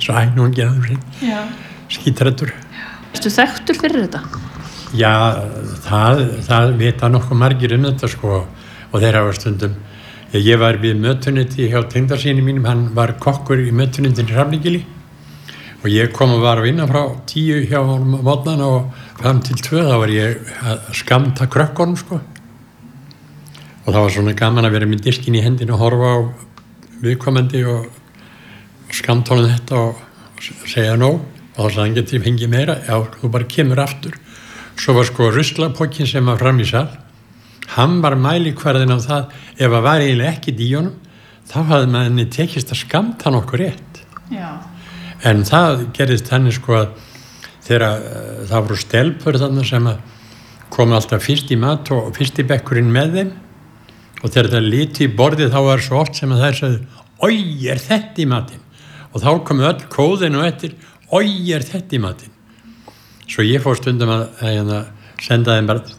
svo hænungin skítrættur. Ertu þekktur fyrir þetta? Já, það vita nokkuð margir þetta sko, og þeir hafa stundum. Ég var við mötuneyti hjá tengdasyni mínum, hann var kokkur í mötuneytin í Hrafnagili og ég kom og var að vinna frá 10 hjá mótnana og fram til 2 þá var ég að skamta krökkunum sko. Og það var svona gaman að vera með diskin í hendinu og horfa á viðkomandi og skamta honum þetta og segja nóg og þá sagði hann getið fengið meira, já, þú bara kemur aftur. Svo var sko ruslapokkin sem var fram í sal, hann var mælikvarðinn á það, ef það var eiginlega ekkert í honum, þá hafði manni tekist að skamta hann okkur rétt. Já. En það gerðist þannig sko að þegar það voru stelpur þarna sem komu alltaf fyrst í mat og fyrst í bekkurinn með þeim og þegar það liti í borðið þá var svo oft sem að þær sagði, oi, er þetta í matinn? Og þá komu öll kóðin og eftir, oi, er þetta í matinn? Svo ég fór stundum að senda þeim bara,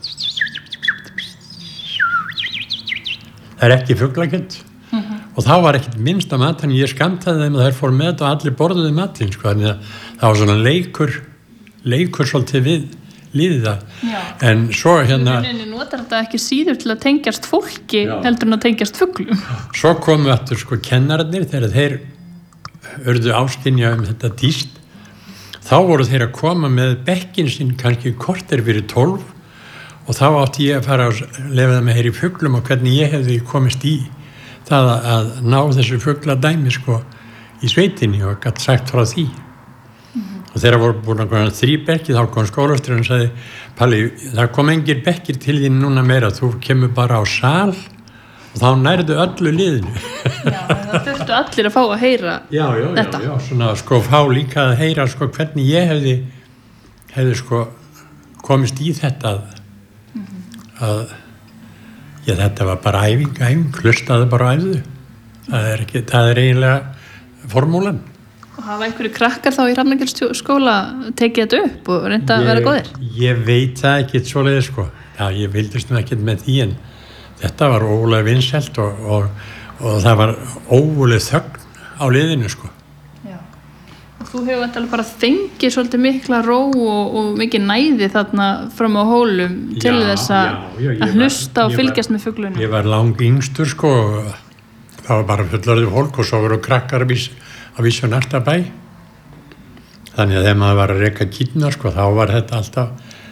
það er ekki fuglakjöld. Og þá var ekkert minnst á mat, þannig ég skamtaði þeim og þær fór með þetta og allir borðuði matinn, sko, þannig að það var svona leikur svolítið við líðið það. Já. En svo Þú notar þetta ekki síður til að tengjast fólki heldur en að tengjast fuglum. Svo komu aftur sko kennararnir þegar þeir urðu áskynja þetta tíst, þá voru þeir að koma með bekkinn sinn kannski korter fyrir 12 og þá átti ég að fara að lefa það með heyri fuglum og hvernig ég hefði komist í það að ná þessu fugladæmi sko í sveitinni og gætt sagt frá því. Og þegar voru búin að koma 3 bekkir þá kom skólastjórinn og sagði, Palli, það kom engir bekkir til þín núna meira, þú kemur bara á sal og þá nærðu öllu liðinu. Já, það þurftu allir að fá að heyra þetta. Já, svona sko fá líka að heyra sko hvernig ég hefði sko komist í þetta að þetta var bara æfing, hlustaði bara á æfðu. Það er eiginlega formúlan. Og hafa einhverju krakkar þá í Hrafnagilsskóla tekið þetta upp og reynda að vera góðir? Ég veit það ekkert svoleiðis sko. Já, ég vildist nú ekkert með því en þetta var ógulega vinsælt og það var ógulega þögn á liðinu sko. Já. Og þú hefur alltaf bara fengið svolítið mikla ró og mikið næði þarna fram á hólum til þess að hlusta og fylgjast með fuglunum. Ég var lang yngstur sko. Það var bara fullorðið fólk og svo voru krakkar að vísu næsta bæ. Þannig að þegar maður var að reka kýrnar sko, þá var þetta alltaf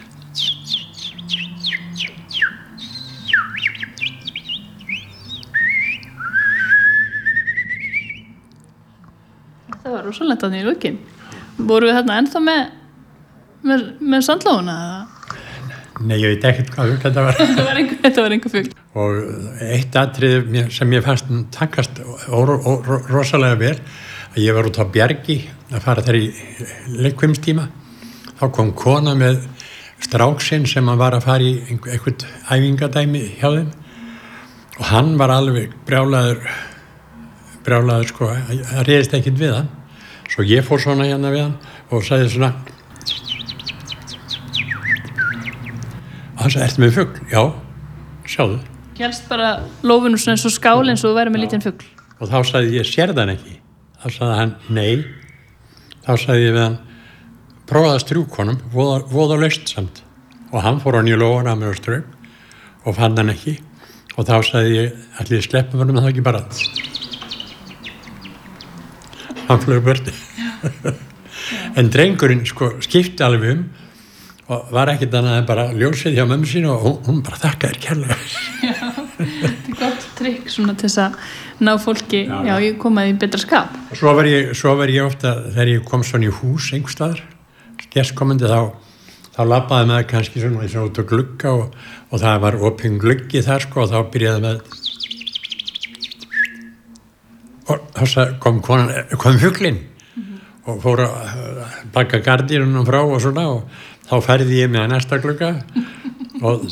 Það var rosalegt að því í lokin. Voru við þarna ennþá með sandlóuna? Nei, ég veit ekkert hvað fugl þetta var. Þetta var einhver fugl. Og eitt atriði sem ég fannst takast rosalega vel, að ég var út á Bjargi að fara þar í leikfimstíma. Þá kom kona með stráksinn sem var að fara í eitthvað æfingadæmi hjá þeim og hann var alveg brjálaður sko, það réðist ekkert við hann. Svo ég fór svona hérna við hann og sagði svona og hann sagði, ertu með fugl? Já, sjáðu. Hélst bara lófinu svona eins og skál eins og verið með lítinn fugl. Og þá sagði ég, sérðu hann ekki? Þá sagði hann, nei. Þá sagði ég við hann, prófaði að strjúka honum, voða laust samt. Og hann fór hann í lófana með og strauk og fann hann ekki. Og þá sagði ég, ætli ég sleppa honum það ekki bara. Hann flög börti. En drengurinn sko skipti alveg og var ekkert annað en bara ljósið hjá mömmu sínu og hún bara þakkaði kærlega. Já, þetta er gott trikk svona til þess að ná fólki, ég komaði í betra skap. Svo var ég ofta, þegar ég kom svona í hús einhvers staðar, gestkomandi þá labbaði maður kannski svona út á glugga og það var opinn gluggi þar sko og þá byrjaði með og þá kom fuglinn og fór að baka gardínunum frá og svona og þá færði ég mig að næsta glugga og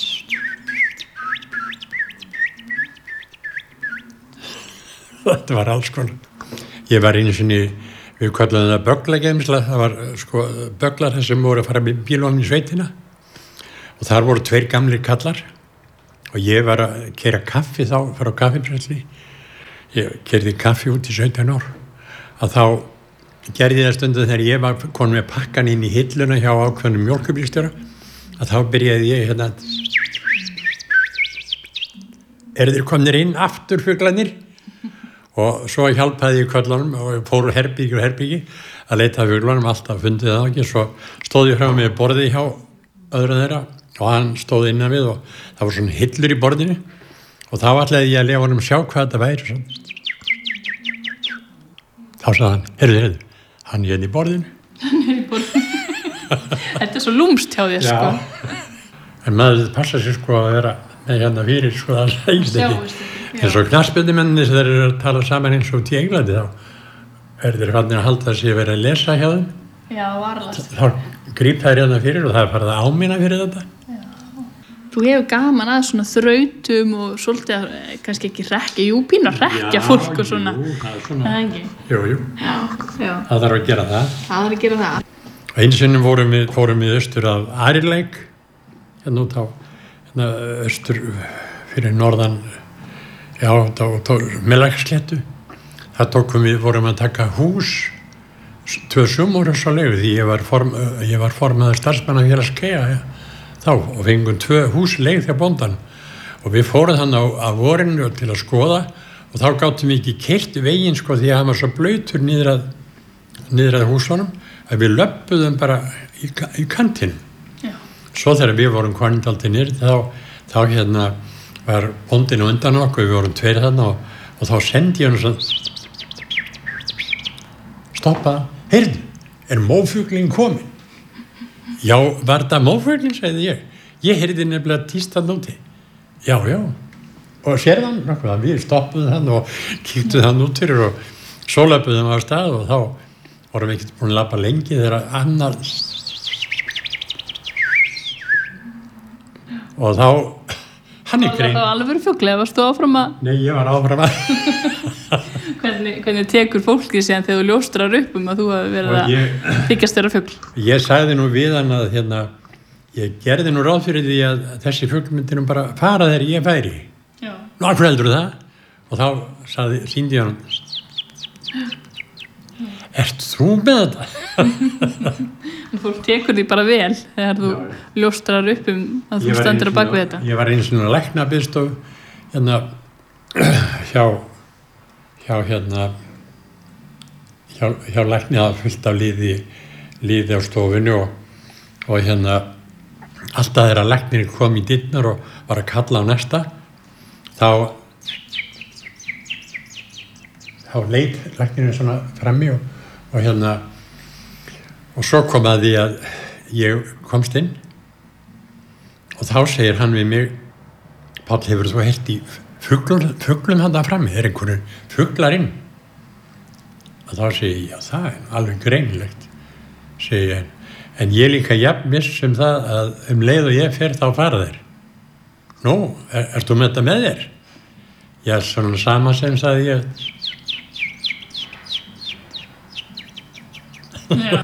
þetta var alls konar. Ég var einu sinni, við köllum það bögglageymsla, það var sko bögglar sem voru að fara með bílunum í sveitina og þar voru 2 gamlir kallar og ég var að keyra kaffi þá, fara á kaffibrensli. Ég keyrði kaffi út í 17 ár að þá gerði það stundum þegar ég var konum með pakkan inn í hilluna hjá ákveðnum mjólkurbílstjóra að þá byrjaði ég hérna þeir komnir inn aftur fuglarnir og svo hjálpaði ég köllunum og fór herbyggi að leita fuglarnum, alltaf fundið það ekki, svo stóð ég frá með borði hjá öðru þeirra og hann stóð innan við og það var svona hillur í borðinu og þá ætlaði ég að lefa honum sjá hvað þetta væri þá sagði hann, heyrðu hann er hérna í borðinu. Þetta er svo lúmst hjá þér, sko. En maður passa sér sko að vera með hérna fyrir sko að það sæst ekki. En svo knattspyrnumenninni sem þeir eru að tala saman eins og út í Englandi þá þeir fannir að halda sig að vera að lesa hjá þeim. Já, varlast. Þá gríp þær hérna fyrir og það er farið að áminna fyrir þetta. Þú hefur gaman að svona þrautum og svolítið að kannski ekki rekja, pínu að rekja fólk og svona. Jú, það er svona. Það er ekki. Jú. Já. Það þarf að gera það. Það þarf að gera það. Og einu sinni fórum við austur af Arileik, hérna út á austur fyrir norðan, Melagsléttu. Það vorum að taka hús, 2 sumur svo leigu því ég var formaður starfsmannafélags KEA þá og fengum 2 hús leigð hjá bóndan og við fórum þannig á vorinu til að skoða og þá gátum við ekki keyrt veginn sko því að hann var svo blautur niður að húsunum að við löbbuðum bara í kantinn. Svo þegar við vorum komin dálítið niður þá hérna var bóndinn á undan okkur, við vorum 2 þarna og þá sendi ég hann svona stoppa, heyrðu, mófuglinn kominn? Já, var það mófuglinn, sagði ég. Ég heyrði nefnilega tístan úti. Já. Og sér þann nokkuð að við stoppuðum hann og kíktuðum hann út fyrir og svo löpuðum á stað og þá vorum við ekkert búin að labba lengi þegar annar og þá hann er grein. Það var alveg fugl eða varstu áfram að? Nei, ég var áfram að. Hvernig tekur fólkið síðan þegar þú ljóstrar upp að þú hafi verið að þykjast vera fugl? Ég sagði nú við hann að ég gerði nú ráð fyrir því að þessi fugl myndi nú bara fara þegar ég færi. Já. Nú, af hverju heldurðu það? Og þá sýndi ég hann ert þú með þetta? Fólk tekur því bara vel þegar þú ljóstrar upp að þú stendur á bak við þetta. Ég var einu svona læknabiðstof hjá lækni að fullt af líði á stofunni og alltaf þegar læknir kom í dyrnar og var að kalla á næsta þá leit læknirinn svona frammi og svo kom að því að ég komst inn og þá segir hann við mig Páll, hefur þú heyrt í fuglum hann frammi, einhverjum fuglar inn og þá segi ég, já það er alveg greinilegt segi ég, en ég líka jafn viss það að leið og ég fer þá fara þeir. Nú, ertu með þetta með þér? Já, svona sama sem sagði ég. Já.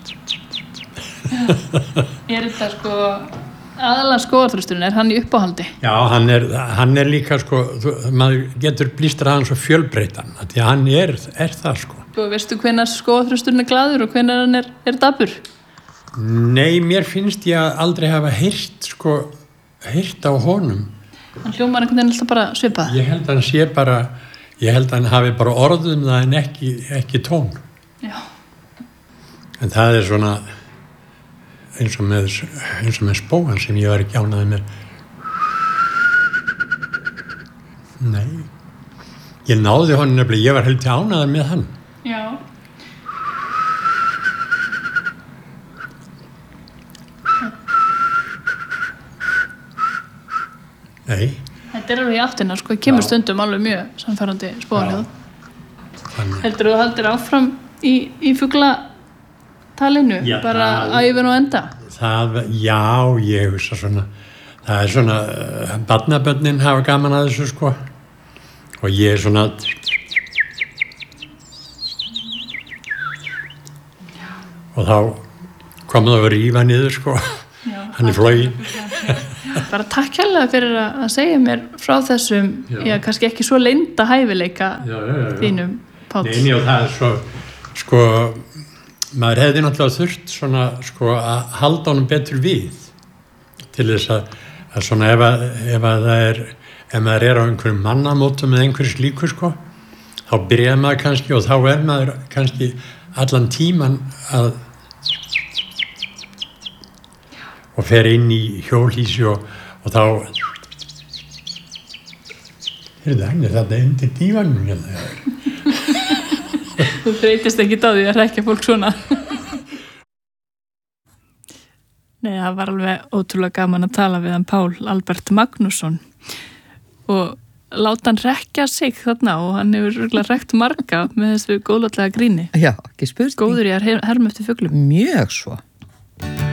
Er þetta sko aðalega skógarþrösturinn, er hann í uppáhaldi? Já, hann er líka sko, maður getur blístrað hann svo fjölbreytan, því að hann er það sko. Veistu hvenær skógarþrösturinn er glaður og hvenær hann er dapur? Nei, mér finnst ég að aldrei hafa heyrt á honum. Hann hljómar einhvern veginn alltaf bara svipað? Ég held að hann hafi bara orðum það en ekki tón. Já. En það er svona eins og með spóan sem ég var ekki ánægður með. Nei. Ég náði honum nefnilega, ég var heldur ánægður með hann. Já. Nei. Þetta er alveg í áttina, sko, kemur stundum alveg mjög samfærandi spóanljóð. Heldur þú haldir áfram í fuglatalinu, bara æfin og enda? Já, ég hugsa svona, það er svona, barnabörnin hafa gaman að þessu, sko, og ég er svona, og þá kom það að rífa niður, sko, hann er floginn. Bara takk hérlega fyrir að segja mér frá þessum, kannski ekki svo leynda hæfileika þínum, Páll. Nei, og það er svo, sko maður hefði náttúrulega þurft svona sko að halda honum betur við til þess að svona ef maður er á einhverjum mannamótum eða einhverjum slíku sko þá byrjar maður kannski og þá maður kannski allan tíman og fer inn í hjólhýsi og þá hann þetta undir dívanum hérna. Þú þreytist ekki á því að hrekkja fólk svona. Nei, það var alveg ótrúlega gaman að tala við hann Pál Albert Magnússon og láta hann hrekkja sig þarna og hann hefur rúglega hrekt marga með þessu góðlátlega gríni. Já, ekki spurning. Góður í að herma eftir fuglum. Mjög svo.